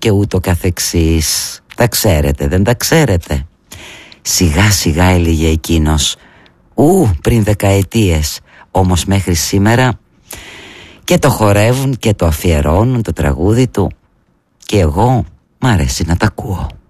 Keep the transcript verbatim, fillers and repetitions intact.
και ούτω καθεξής. Τα ξέρετε, δεν τα ξέρετε? Σιγά σιγά, έλεγε εκείνος, ου, πριν δεκαετίες, όμως μέχρι σήμερα και το χορεύουν και το αφιερώνουν το τραγούδι του και εγώ μ' αρέσει να τα ακούω.